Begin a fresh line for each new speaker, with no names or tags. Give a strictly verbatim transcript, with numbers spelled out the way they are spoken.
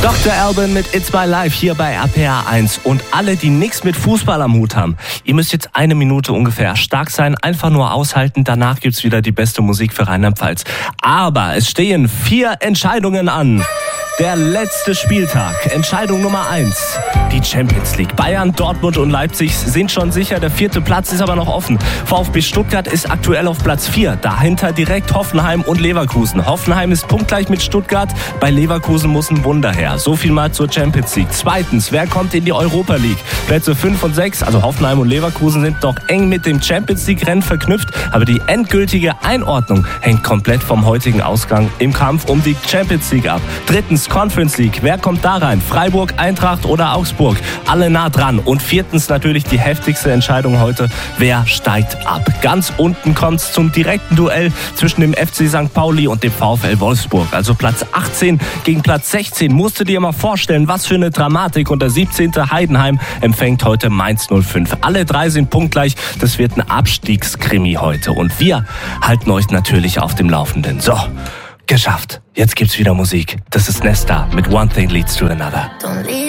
Doktor Alban mit It's My Life hier bei R P R eins. Und alle, die nichts mit Fußball am Hut haben, ihr müsst jetzt eine Minute ungefähr stark sein, einfach nur aushalten. Danach gibt's wieder die beste Musik für Rheinland-Pfalz. Aber es stehen vier Entscheidungen an. Der letzte Spieltag. Entscheidung Nummer eins. Die Champions League. Bayern, Dortmund und Leipzig sind schon sicher. Der vierte Platz ist aber noch offen. VfB Stuttgart ist aktuell auf Platz vier. Dahinter direkt Hoffenheim und Leverkusen. Hoffenheim ist punktgleich mit Stuttgart. Bei Leverkusen muss ein Wunder her. So viel mal zur Champions League. Zweitens, wer kommt in die Europa League? Plätze fünf und sechs, also Hoffenheim und Leverkusen, sind noch eng mit dem Champions League-Rennen verknüpft. Aber die endgültige Einordnung hängt komplett vom heutigen Ausgang im Kampf um die Champions League ab. Drittens, Conference League. Wer kommt da rein? Freiburg, Eintracht oder Augsburg? Alle nah dran. Und viertens natürlich die heftigste Entscheidung heute. Wer steigt ab? Ganz unten kommt es zum direkten Duell zwischen dem F C Sankt Pauli und dem VfL Wolfsburg. Also Platz achtzehn gegen Platz sechzehn. Musst du dir mal vorstellen, was für eine Dramatik. Und der siebzehnte Heidenheim empfängt heute Mainz null fünf. Alle drei sind punktgleich. Das wird ein Abstiegskrimi heute. Und wir halten euch natürlich auf dem Laufenden. So. Geschafft. Jetzt gibt's wieder Musik. Das ist Nesta mit One Thing Leads to Another.